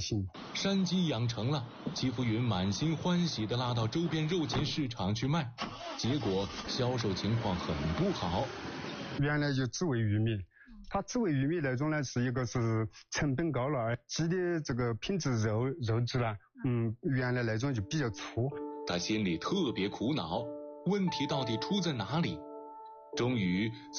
行。 山鸡养成了，戚福云满心欢喜地拉到周边肉禽市场去卖，结果销售情况很不好。 原来就只为玉米，它只为玉米那种呢，是一个是成本高了，鸡的这个品质肉质呢，原来那种就比较粗。 他心里特别苦恼，问题到底出在哪里？终于